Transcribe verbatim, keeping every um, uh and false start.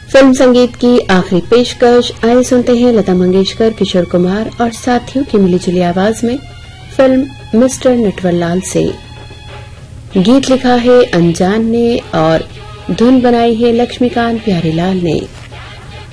Film संगीत की आखिरी पेशकश आइए सुनते हैं लता मंगेशकर, किशोर कुमार और साथियों की मिलीजुली आवाज में फिल्म मिस्टर नटवरलाल से। गीत लिखा है अनजान ने और धुन बनाई है लक्ष्मीकांत प्यारीलाल ने।